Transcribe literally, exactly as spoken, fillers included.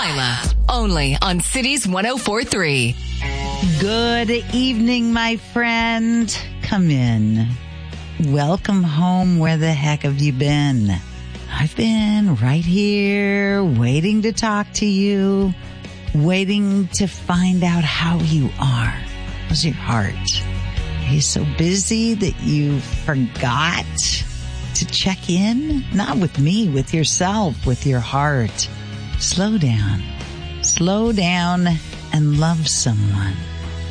Delilah, only on Cities one oh four point three. Good evening, my friend. Come in. Welcome home. Where the heck have you been? I've been right here waiting to talk to you, waiting to find out how you are. How's your heart? Are you so busy that you forgot to check in? Not with me, with yourself, with your heart. Slow down. Slow down and love someone.